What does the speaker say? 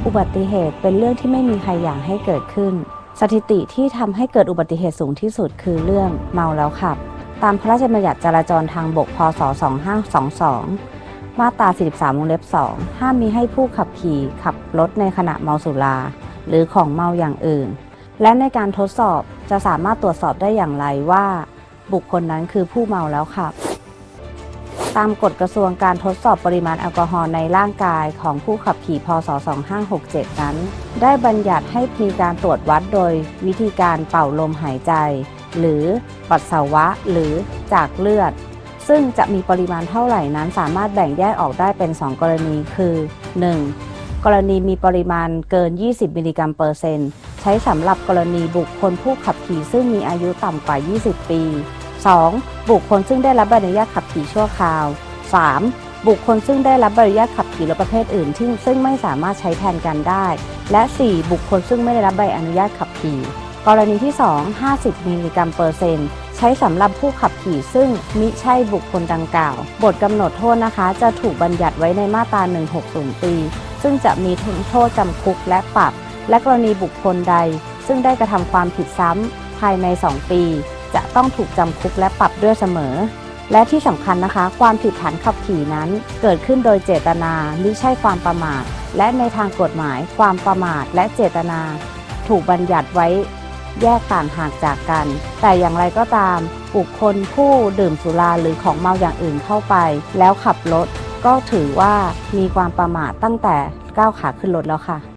อุบัติเหตุเป็นเรื่องที่ไม่มีใครอยากให้เกิดขึ้นสถิติที่ทำให้เกิดอุบัติเหตุสูงที่สุดคือเรื่องเมาแล้วขับตามพระราชบัญญัติจราจรทางบกพ.ศ. 2522มาตรา 43 วงเล็บ 2 ห้ามมิให้ผู้ขับขี่ขับรถในขณะเมาสุราหรือของเมาอย่างอื่นและในการทดสอบจะสามารถตรวจสอบได้อย่างไรว่าบุคคลนั้นคือผู้เมาแล้วขับตามกฎกระทรวงการทดสอบปริมาณแอลกอฮอล์ในร่างกายของผู้ขับขี่พ.ศ. 2567 นั้นได้บัญญัติให้มีการตรวจวัดโดยวิธีการเป่าลมหายใจหรือปัสสาวะหรือจากเลือดซึ่งจะมีปริมาณเท่าไหร่นั้นสามารถแบ่งแยกออกได้เป็น2กรณีคือ 1. กรณีมีปริมาณเกิน20มิลลิกรัมเปอร์เซ็นต์ใช้สำหรับกรณีบุคคลผู้ขับขี่ซึ่งมีอายุต่ำกว่า20ปี 2. บุคคลซึ่งได้รับใบอนุญาตขับขี่ชั่วคราว 3. บุคคลซึ่งได้รับใบอนุญาตขับขี่รถประเภทอื่นซึ่งไม่สามารถใช้แทนกันได้และ 4. บุคคลซึ่งไม่ได้รับใบอนุญาตขับขี่กรณีที่ 2 50มิลลิกรัมเปอร์เซ็นต์ใช้สำหรับผู้ขับขี่ซึ่งมิใช่บุคคลดังกล่าวบทกำหนดโทษนะคะจะถูกบัญญัติไว้ในมาตรา 160 ปีซึ่งจะมีโทษจำคุกและปรับและกรณีบุคคลใดซึ่งได้กระทำความผิดซ้ำภายใน2ปีจะต้องถูกจำคุกและปรับด้วยเสมอและที่สำคัญนะคะความผิดฐานขับขี่นั้นเกิดขึ้นโดยเจตนามิใช่ความประมาทและในทางกฎหมายความประมาทและเจตนาถูกบัญญัติไว้แยกต่างหากจากกันแต่อย่างไรก็ตามบุคคลผู้ดื่มสุราหรือของเมาอย่างอื่นเข้าไปแล้วขับรถก็ถือว่ามีความประมาทตั้งแต่ก้าวขาขึ้นรถแล้วค่ะ